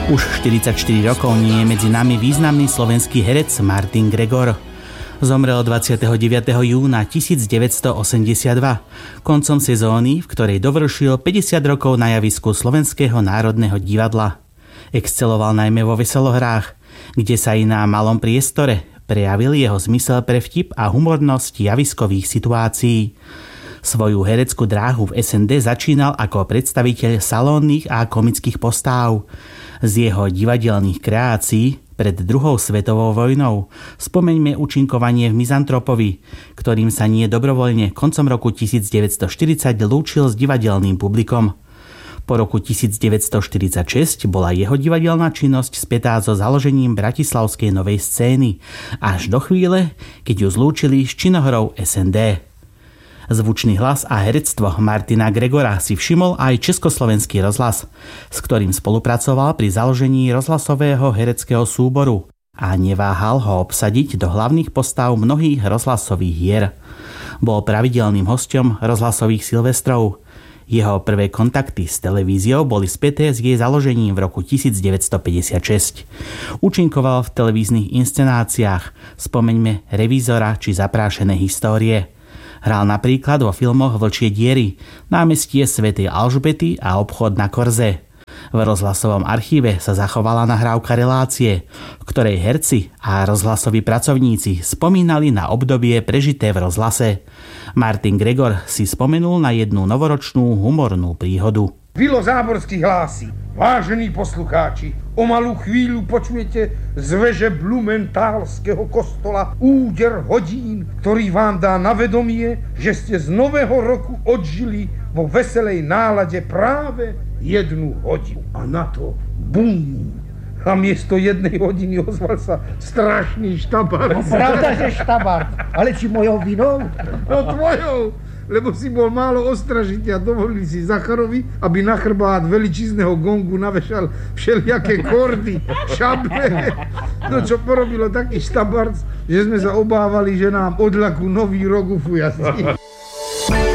Už 44 rokov nie je medzi nami významný slovenský herec Martin Gregor. Zomrel 29. júna 1982, koncom sezóny, v ktorej dovršil 50 rokov na javisku Slovenského národného divadla. Exceloval najmä vo veselohrách, kde sa i na malom priestore prejavil jeho zmysel pre vtip a humornosť javiskových situácií. Svoju hereckú dráhu v SND začínal ako predstaviteľ salónnych a komických postáv. Z jeho divadelných kreácií pred druhou svetovou vojnou spomeňme účinkovanie v Mizantropovi, ktorým sa nie dobrovoľne koncom roku 1940 lúčil s divadelným publikom. Po roku 1946 bola jeho divadelná činnosť spätá so založením bratislavskej novej scény, až do chvíle, keď ju zlúčili s činohrou SND. Zvučný hlas a herectvo Martina Gregora si všimol aj Československý rozhlas, s ktorým spolupracoval pri založení rozhlasového hereckého súboru a neváhal ho obsadiť do hlavných postav mnohých rozhlasových hier. Bol pravidelným hosťom rozhlasových Silvestrov. Jeho prvé kontakty s televíziou boli späté s jej založením v roku 1956. Účinkoval v televíznych inscenáciách, spomeňme Revízora či Zaprášené histórie. Hral napríklad vo filmoch Vlčie diery, Námestie svätej Alžbety a Obchod na Korze. V rozhlasovom archíve sa zachovala nahrávka relácie, v ktorej herci a rozhlasoví pracovníci spomínali na obdobie prežité v rozhlase. Martin Gregor si spomenul na jednu novoročnú humornú príhodu. Vilo Záborský hlási: vážení poslucháči, o malú chvíľu počujete z veže Blumentálskeho kostola úder hodín, ktorý vám dá na vedomie, že ste z nového roku odžili vo veselej nálade práve 1 hodinu. A na to bum! A miesto 1 hodiny ozval sa strašný štabár. No, pravda, že štabár. Ale či mojou vinou? No tvojou! Lebo si bol málo ostražitý a dovolili si Zacharovi, aby na chrbát veličizného gongu navešal všelijaké kordy, šable. No čo porobilo taký štabarc, že sme sa obávali, že nám odľakú nový rok ufujazdí.